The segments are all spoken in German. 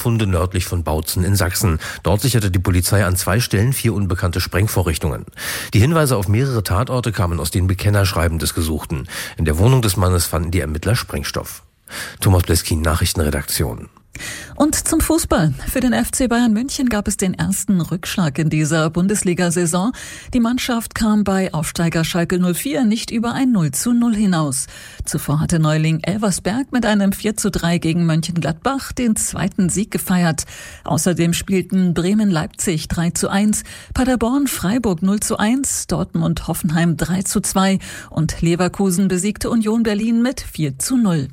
Funde nördlich von Bautzen in Sachsen. Dort sicherte die Polizei an 2 Stellen 4 unbekannte Sprengvorrichtungen. Die Hinweise auf mehrere Tatorte kamen aus den Bekennerschreiben des Gesuchten. In der Wohnung des Mannes fanden die Ermittler Sprengstoff. Thomas Bleskin, Nachrichtenredaktion. Und zum Fußball. Für den FC Bayern München gab es den ersten Rückschlag in dieser Bundesliga-Saison. Die Mannschaft kam bei Aufsteiger Schalke 04 nicht über ein 0:0 hinaus. Zuvor hatte Neuling Elversberg mit einem 4:3 gegen Mönchengladbach den zweiten Sieg gefeiert. Außerdem spielten Bremen-Leipzig 3:1, Paderborn-Freiburg 0:1, Dortmund-Hoffenheim 3:2 und Leverkusen besiegte Union Berlin mit 4:0.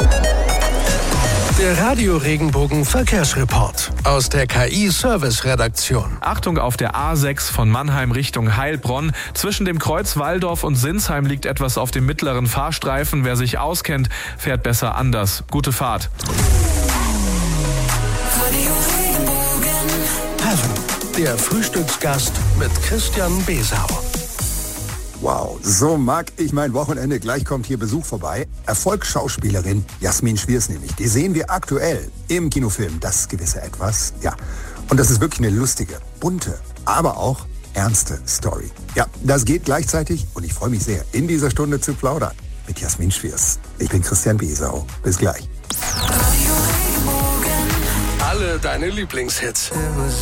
Der Radio-Regenbogen Verkehrsreport aus der KI-Service-Redaktion. Achtung, auf der A6 von Mannheim Richtung Heilbronn. Zwischen dem Kreuz Walldorf und Sinsheim liegt etwas auf dem mittleren Fahrstreifen. Wer sich auskennt, fährt besser anders. Gute Fahrt. Heaven, der Frühstücksgast mit Christian Besau. Wow, so mag ich mein Wochenende. Gleich kommt hier Besuch vorbei. Erfolgsschauspielerin Jasmin Schwiers nämlich. Die sehen wir aktuell im Kinofilm Das gewisse Etwas. Ja, und das ist wirklich eine lustige, bunte, aber auch ernste Story. Ja, das geht gleichzeitig und ich freue mich sehr, in dieser Stunde zu plaudern mit Jasmin Schwiers. Ich bin Christian Besau. Bis gleich. Alle deine Lieblingshits.